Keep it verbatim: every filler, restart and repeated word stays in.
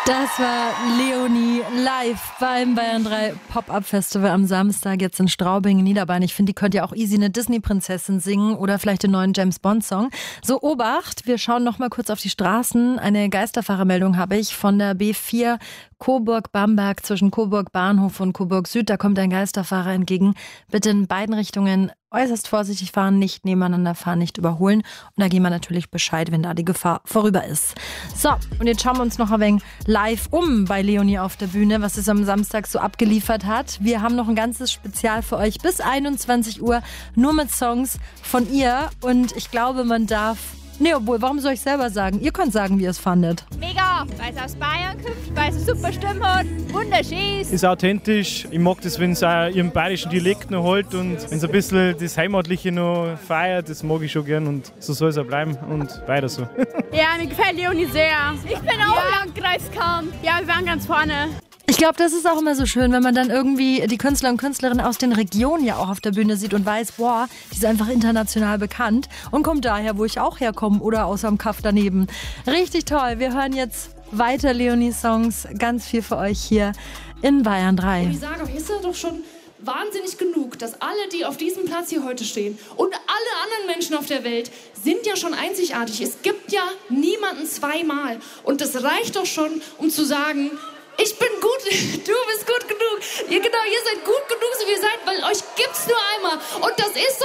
Das war Leonie live beim Bayern drei Pop-Up Festival am Samstag jetzt in Straubing, Niederbayern. Ich finde, die könnte ja auch easy eine Disney-Prinzessin singen oder vielleicht den neuen James-Bond-Song. So, Obacht, wir schauen noch mal kurz auf die Straßen. Eine Geisterfahrermeldung habe ich von der B vier Coburg-Bamberg zwischen Coburg Bahnhof und Coburg Süd. Da kommt ein Geisterfahrer entgegen. Bitte in beiden Richtungen äußerst vorsichtig fahren, nicht nebeneinander fahren, nicht überholen. Und da geben wir natürlich Bescheid, wenn da die Gefahr vorüber ist. So, und jetzt schauen wir uns noch ein wenig live um bei Leonie auf der Bühne, was es am Samstag so abgeliefert hat. Wir haben noch ein ganzes Spezial für euch bis einundzwanzig Uhr, nur mit Songs von ihr. Und ich glaube, man darf... Nee, obwohl, warum soll ich selber sagen? Ihr könnt sagen, wie ihr es fandet. Mega, weil es aus Bayern kommt, weil es eine super Stimme hat, wunderschön ist. Ist authentisch. Ich mag das, wenn es auch ihren bayerischen Dialekt noch hält und wenn es ein bisschen das Heimatliche noch feiert. Das mag ich schon gern und so soll es auch bleiben und weiter so. Ja, mir gefällt Leonie sehr. Ich bin auch ja. Landkreis Cham. Ja, wir waren ganz vorne. Ich glaube, das ist auch immer so schön, wenn man dann irgendwie die Künstler und Künstlerinnen aus den Regionen ja auch auf der Bühne sieht und weiß, boah, die ist einfach international bekannt und kommt daher, wo ich auch herkomme oder aus am Kaff daneben. Richtig toll. Wir hören jetzt weiter Leonie-Songs. Ganz viel für euch hier in Bayern drei. Ich sage euch, ist ja doch schon wahnsinnig genug, dass alle, die auf diesem Platz hier heute stehen und alle anderen Menschen auf der Welt sind ja schon einzigartig. Es gibt ja niemanden zweimal. Und das reicht doch schon, um zu sagen, ich bin gut, du bist gut genug. Ihr, genau, ihr seid gut genug, so wie ihr seid, weil euch gibt's nur einmal. Und das ist so.